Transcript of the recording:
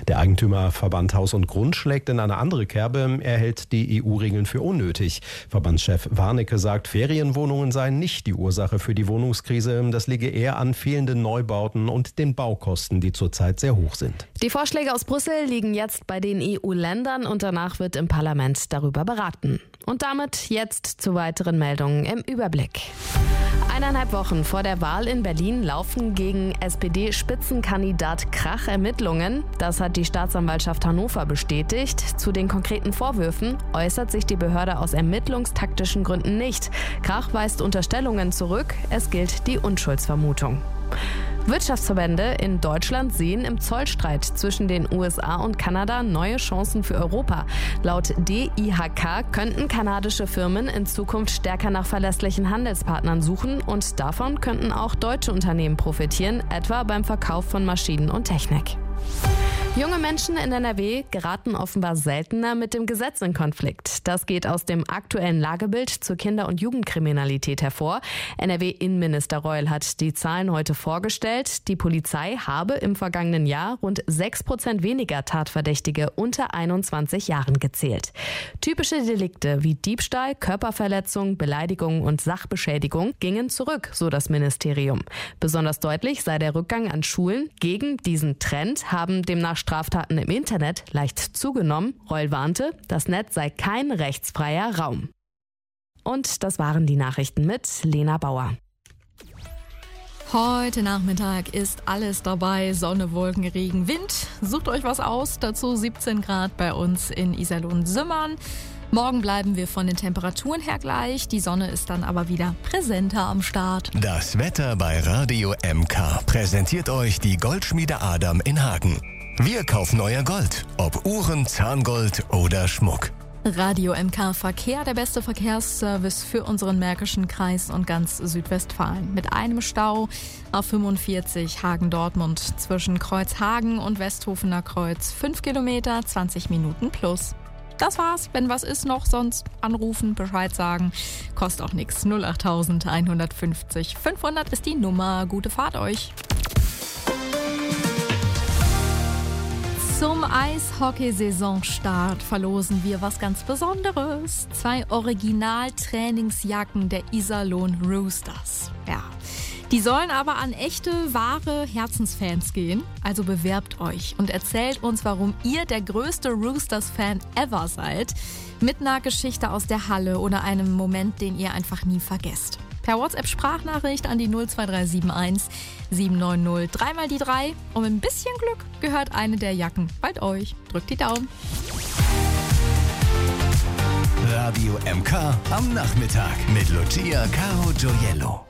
Der Eigentümerverband Haus und Grund schlägt in eine andere Kerbe. Er hält die EU-Regeln für unnötig. Verbandschef Warnecke sagt, Ferienwohnungen seien nicht die Ursache für die Wohnungskrise. Das liege eher an fehlenden Neubauten und den Baukosten, die zurzeit sehr hoch sind. Die Vorschläge aus Brüssel liegen jetzt bei den EU-Ländern und danach wird im Parlament darüber beraten. Und damit jetzt zu weiteren Meldungen im Überblick. 1,5 Wochen vor der Wahl in Berlin laufen gegen SPD-Spitzenkandidat Krach Ermittlungen. Das hat die Staatsanwaltschaft Hannover bestätigt. Zu den konkreten Vorwürfen äußert sich die Behörde aus ermittlungstaktischen Gründen nicht. Krach weist Unterstellungen zurück. Es gilt die Unschuldsvermutung. Wirtschaftsverbände in Deutschland sehen im Zollstreit zwischen den USA und Kanada neue Chancen für Europa. Laut DIHK könnten kanadische Firmen in Zukunft stärker nach verlässlichen Handelspartnern suchen und davon könnten auch deutsche Unternehmen profitieren, etwa beim Verkauf von Maschinen und Technik. Junge Menschen in NRW geraten offenbar seltener mit dem Gesetz in Konflikt. Das geht aus dem aktuellen Lagebild zur Kinder- und Jugendkriminalität hervor. NRW-Innenminister Reul hat die Zahlen heute vorgestellt. Die Polizei habe im vergangenen Jahr rund 6% weniger Tatverdächtige unter 21 Jahren gezählt. Typische Delikte wie Diebstahl, Körperverletzung, Beleidigung und Sachbeschädigung gingen zurück, so das Ministerium. Besonders deutlich sei der Rückgang an Schulen. Gegen diesen Trend haben demnach Straftaten im Internet leicht zugenommen. Reul warnte, das Netz sei kein rechtsfreier Raum. Und das waren die Nachrichten mit Lena Bauer. Heute Nachmittag ist alles dabei. Sonne, Wolken, Regen, Wind. Sucht euch was aus. Dazu 17 Grad bei uns in Iserlohn-Simmern. Morgen bleiben wir von den Temperaturen her gleich. Die Sonne ist dann aber wieder präsenter am Start. Das Wetter bei Radio MK präsentiert euch die Goldschmiede Adam in Hagen. Wir kaufen euer Gold, ob Uhren, Zahngold oder Schmuck. Radio MK Verkehr, der beste Verkehrsservice für unseren Märkischen Kreis und ganz Südwestfalen. Mit einem Stau auf 45 Hagen-Dortmund zwischen Kreuzhagen und Westhofener Kreuz. 5 Kilometer, 20 Minuten plus. Das war's. Wenn was ist noch, sonst anrufen, Bescheid sagen. Kostet auch nichts. 08000 150 500 ist die Nummer. Gute Fahrt euch. Zum Eishockeysaisonstart verlosen wir was ganz Besonderes. 2 Original-Trainingsjacken der Iserlohn Roosters. Ja. Die sollen aber an echte, wahre Herzensfans gehen. Also bewerbt euch und erzählt uns, warum ihr der größte Roosters-Fan ever seid. Mit einer Geschichte aus der Halle oder einem Moment, den ihr einfach nie vergesst. Per WhatsApp-Sprachnachricht an die 02371 790 3 die 3. Und mit ein bisschen Glück gehört eine der Jacken bald euch. Drückt die Daumen. Radio MK am Nachmittag mit Lucia Caro Gioiello.